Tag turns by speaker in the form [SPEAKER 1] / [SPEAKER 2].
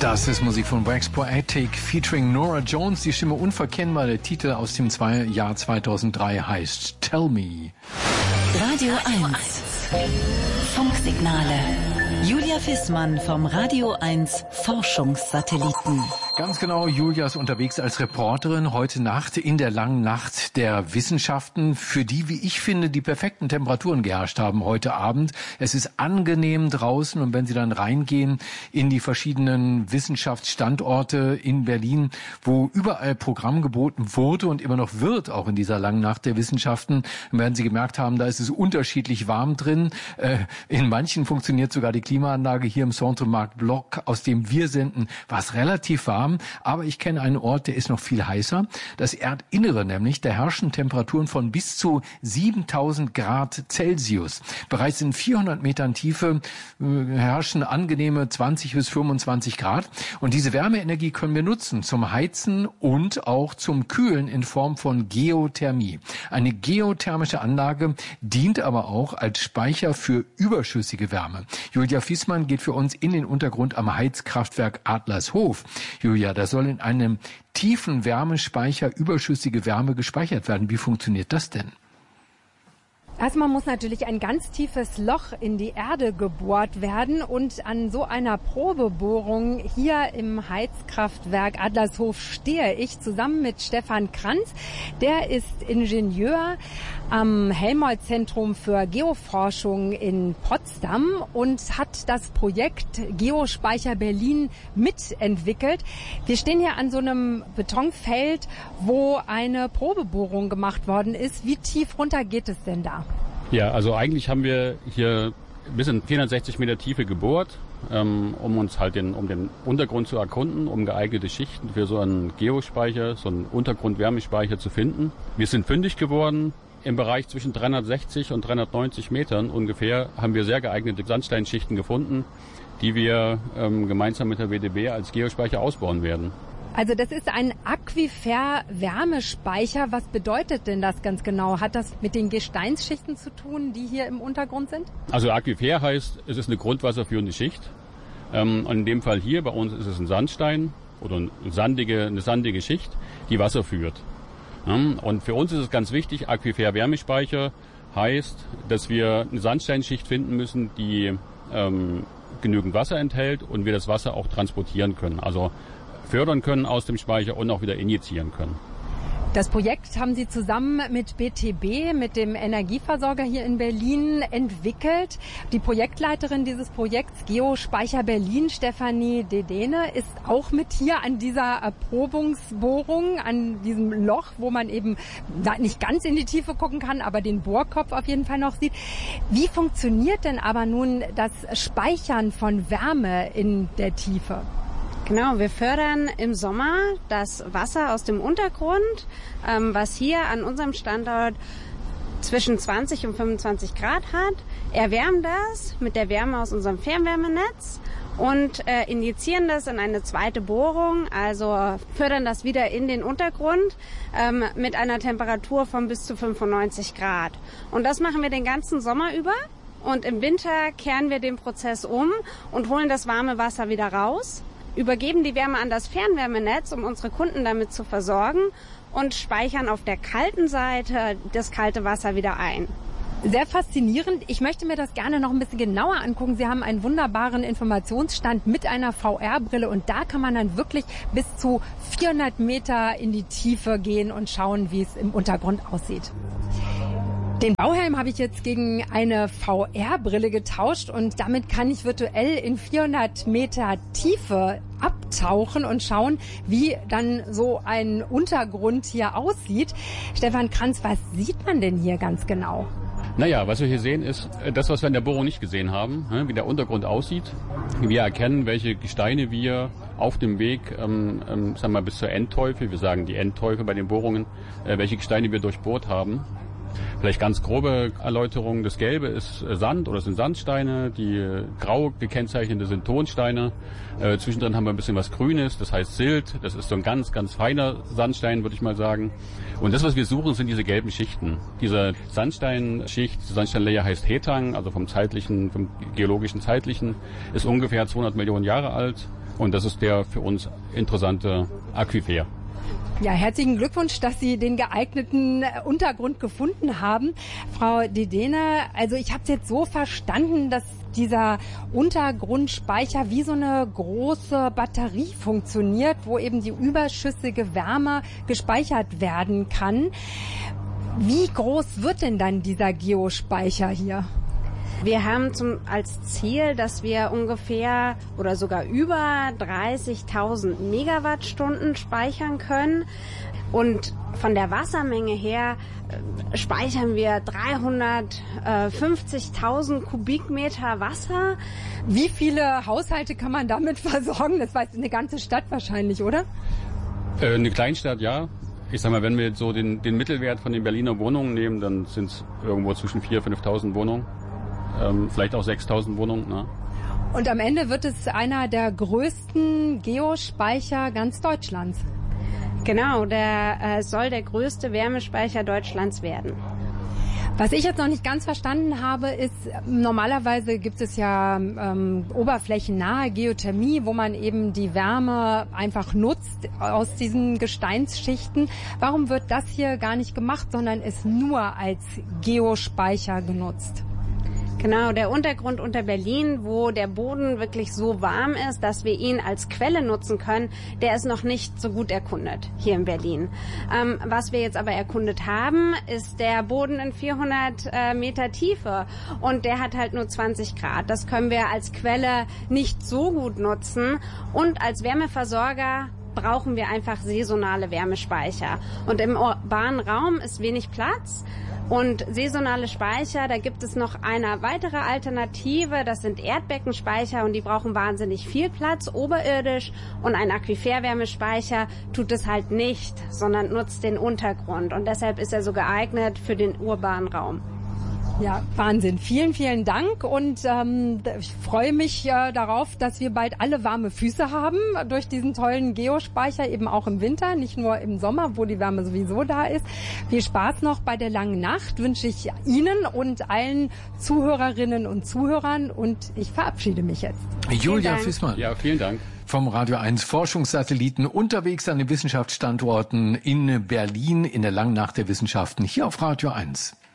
[SPEAKER 1] Das ist Musik von Wax Poetic featuring Norah Jones. Die Stimme unverkennbar. Der Titel aus dem Jahr 2003 heißt Tell Me.
[SPEAKER 2] Radio 1. Funksignale. Julia Fissmann vom Radio 1 Forschungssatelliten.
[SPEAKER 1] Ganz genau, Julia ist unterwegs als Reporterin heute Nacht in der langen Nacht der Wissenschaften, für die, wie ich finde, die perfekten Temperaturen geherrscht haben heute Abend. Es ist angenehm draußen und wenn Sie dann reingehen in die verschiedenen Wissenschaftsstandorte in Berlin, wo überall Programm geboten wurde und immer noch wird, auch in dieser langen Nacht der Wissenschaften, dann werden Sie gemerkt haben, da ist es unterschiedlich warm drin. In manchen funktioniert sogar die Klimaanlage. Hier im Centre Markt Block, aus dem wir senden, war es relativ warm. Aber ich kenne einen Ort, der ist noch viel heißer. Das Erdinnere nämlich, da herrschen Temperaturen von bis zu 7000 Grad Celsius. Bereits in 400 Metern Tiefe herrschen angenehme 20 bis 25 Grad. Und diese Wärmeenergie können wir nutzen zum Heizen und auch zum Kühlen in Form von Geothermie. Eine geothermische Anlage dient aber auch als Speicher für überschüssige Wärme. Julia Fissmann geht für uns in den Untergrund am Heizkraftwerk Adlershof. Julia, da soll in einem tiefen Wärmespeicher überschüssige Wärme gespeichert werden. Wie funktioniert das denn?
[SPEAKER 3] Erstmal muss natürlich ein ganz tiefes Loch in die Erde gebohrt werden und an so einer Probebohrung hier im Heizkraftwerk Adlershof stehe ich zusammen mit Stefan Kranz. Der ist Ingenieur am Helmholtz-Zentrum für Geoforschung in Potsdam und hat das Projekt Geospeicher Berlin mitentwickelt. Wir stehen hier an so einem Betonfeld, wo eine Probebohrung gemacht worden ist. Wie tief runter geht es denn da?
[SPEAKER 4] Ja, also eigentlich haben wir hier bis in 460 Meter Tiefe gebohrt, um uns halt um den Untergrund zu erkunden, um geeignete Schichten für so einen Geospeicher, so einen Untergrundwärmespeicher zu finden. Wir sind fündig geworden. Im Bereich zwischen 360 und 390 Metern ungefähr haben wir sehr geeignete Sandsteinschichten gefunden, die wir gemeinsam mit der WDB als Geospeicher ausbauen werden.
[SPEAKER 3] Also das ist ein Aquifer-Wärmespeicher. Was bedeutet denn das ganz genau? Hat das mit den Gesteinsschichten zu tun, die hier im Untergrund sind?
[SPEAKER 4] Also Aquifer heißt, es ist eine grundwasserführende Schicht. Und in dem Fall hier bei uns ist es ein Sandstein oder eine sandige Schicht, die Wasser führt. Und für uns ist es ganz wichtig, Aquifer-Wärmespeicher heißt, dass wir eine Sandsteinschicht finden müssen, die genügend Wasser enthält und wir das Wasser auch transportieren können. Also fördern können aus dem Speicher und auch wieder injizieren können.
[SPEAKER 3] Das Projekt haben Sie zusammen mit BTB, mit dem Energieversorger hier in Berlin, entwickelt. Die Projektleiterin dieses Projekts Geospeicher Berlin, Stefanie Dedene, ist auch mit hier an dieser Erprobungsbohrung, an diesem Loch, wo man eben nicht ganz in die Tiefe gucken kann, aber den Bohrkopf auf jeden Fall noch sieht. Wie funktioniert denn aber nun das Speichern von Wärme in der Tiefe?
[SPEAKER 5] Genau, wir fördern im Sommer das Wasser aus dem Untergrund, was hier an unserem Standort zwischen 20 und 25 Grad hat, erwärmen das mit der Wärme aus unserem Fernwärmenetz und injizieren das in eine zweite Bohrung, also fördern das wieder in den Untergrund mit einer Temperatur von bis zu 95 Grad. Und das machen wir den ganzen Sommer über. Und im Winter kehren wir den Prozess um und holen das warme Wasser wieder raus, übergeben die Wärme an das Fernwärmenetz, um unsere Kunden damit zu versorgen und speichern auf der kalten Seite das kalte Wasser wieder ein.
[SPEAKER 3] Sehr faszinierend. Ich möchte mir das gerne noch ein bisschen genauer angucken. Sie haben einen wunderbaren Informationsstand mit einer VR-Brille und da kann man dann wirklich bis zu 400 Meter in die Tiefe gehen und schauen, wie es im Untergrund aussieht. Den Bauhelm habe ich jetzt gegen eine VR-Brille getauscht und damit kann ich virtuell in 400 Meter Tiefe abtauchen und schauen, wie dann so ein Untergrund hier aussieht. Stefan Kranz, was sieht man denn hier ganz genau?
[SPEAKER 4] Naja, was wir hier sehen, ist das, was wir in der Bohrung nicht gesehen haben, wie der Untergrund aussieht. Wir erkennen, welche Gesteine wir auf dem Weg, sagen wir mal, bis zur Endteufel, wir sagen die Endteufel bei den Bohrungen, welche Gesteine wir durchbohrt haben. Vielleicht ganz grobe Erläuterung. Das Gelbe ist Sand oder sind Sandsteine. Die grau gekennzeichnete sind Tonsteine. Zwischendrin haben wir ein bisschen was Grünes, das heißt Silt. Das ist so ein ganz, ganz feiner Sandstein, würde ich mal sagen. Und das, was wir suchen, sind diese gelben Schichten. Diese Sandsteinschicht, die Sandsteinlayer heißt Hetang, also vom geologischen Zeitlichen, ist ungefähr 200 Millionen Jahre alt. Und das ist der für uns interessante Aquifer.
[SPEAKER 3] Ja, herzlichen Glückwunsch, dass Sie den geeigneten Untergrund gefunden haben. Frau Dedene, also ich habe es jetzt so verstanden, dass dieser Untergrundspeicher wie so eine große Batterie funktioniert, wo eben die überschüssige Wärme gespeichert werden kann. Wie groß wird denn dann dieser Geospeicher hier?
[SPEAKER 5] Wir haben als Ziel, dass wir ungefähr oder sogar über 30.000 Megawattstunden speichern können. Und von der Wassermenge her speichern wir 350.000 Kubikmeter Wasser.
[SPEAKER 3] Wie viele Haushalte kann man damit versorgen? Das weiß eine ganze Stadt wahrscheinlich, oder?
[SPEAKER 4] Eine Kleinstadt, ja. Ich sag mal, wenn wir jetzt so den Mittelwert von den Berliner Wohnungen nehmen, dann sind es irgendwo zwischen 4.000 und 5.000 Wohnungen. Vielleicht auch 6.000 Wohnungen. Ne?
[SPEAKER 3] Und am Ende wird es einer der größten Geospeicher ganz Deutschlands.
[SPEAKER 5] Genau, der soll der größte Wärmespeicher Deutschlands werden.
[SPEAKER 3] Was ich jetzt noch nicht ganz verstanden habe, ist, normalerweise gibt es ja oberflächennahe Geothermie, wo man eben die Wärme einfach nutzt aus diesen Gesteinsschichten. Warum wird das hier gar nicht gemacht, sondern ist nur als Geospeicher genutzt?
[SPEAKER 5] Genau, der Untergrund unter Berlin, wo der Boden wirklich so warm ist, dass wir ihn als Quelle nutzen können, der ist noch nicht so gut erkundet hier in Berlin. Was wir jetzt aber erkundet haben, ist der Boden in 400 Meter Tiefe und der hat halt nur 20 Grad. Das können wir als Quelle nicht so gut nutzen und als Wärmeversorger brauchen wir einfach saisonale Wärmespeicher. Und im urbanen Raum ist wenig Platz. Und saisonale Speicher, da gibt es noch eine weitere Alternative, das sind Erdbeckenspeicher und die brauchen wahnsinnig viel Platz oberirdisch und ein Aquiferwärmespeicher tut es halt nicht, sondern nutzt den Untergrund und deshalb ist er so geeignet für den urbanen Raum.
[SPEAKER 3] Ja, Wahnsinn. Vielen, vielen Dank und ich freue mich darauf, dass wir bald alle warme Füße haben durch diesen tollen Geospeicher, eben auch im Winter, nicht nur im Sommer, wo die Wärme sowieso da ist. Viel Spaß noch bei der langen Nacht wünsche ich Ihnen und allen Zuhörerinnen und Zuhörern und ich verabschiede mich jetzt.
[SPEAKER 1] Julia Fissmann.
[SPEAKER 4] Ja, vielen Dank.
[SPEAKER 1] Vom Radio 1 Forschungssatelliten unterwegs an den Wissenschaftsstandorten in Berlin in der langen Nacht der Wissenschaften hier auf Radio 1.